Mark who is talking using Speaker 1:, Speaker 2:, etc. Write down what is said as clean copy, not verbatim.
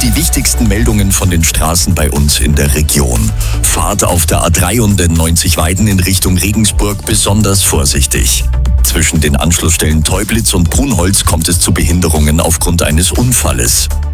Speaker 1: die wichtigsten Meldungen von den Straßen bei uns in der Region. Fahrt auf der A3 und den 90 Weiden in Richtung Regensburg besonders vorsichtig. Zwischen den Anschlussstellen Teublitz und Brunholz kommt es zu Behinderungen aufgrund eines Unfalles.